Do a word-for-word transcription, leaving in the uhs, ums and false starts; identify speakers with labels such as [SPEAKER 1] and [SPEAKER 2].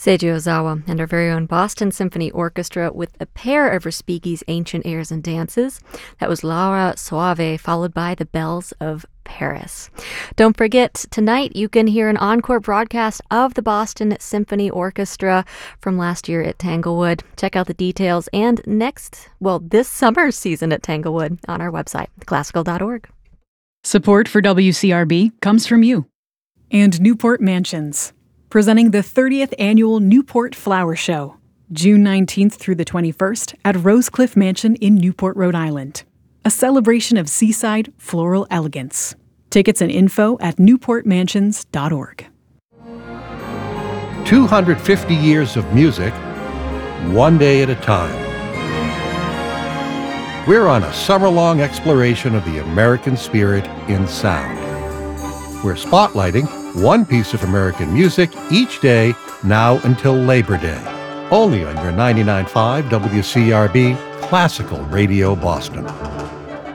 [SPEAKER 1] Seiji Ozawa and our very own Boston Symphony Orchestra with a pair of Respighi's ancient airs and dances. That was Laura Soave, followed by the Bells of Paris. Don't forget, tonight you can hear an encore broadcast of the Boston Symphony Orchestra from last year at Tanglewood. Check out the details and next, well, this summer's season at Tanglewood on our website, classical dot org.
[SPEAKER 2] Support for W C R B comes from you. And Newport Mansions, presenting the thirtieth Annual Newport Flower Show, June nineteenth through the twenty-first at Rosecliff Mansion in Newport, Rhode Island. A celebration of seaside floral elegance. Tickets and info at newport mansions dot org.
[SPEAKER 3] two hundred fifty years of music, one day at a time. We're on a summer-long exploration of the American spirit in sound. We're spotlighting one piece of American music each day now until Labor Day. Only on your ninety-nine point five W C R B Classical Radio Boston.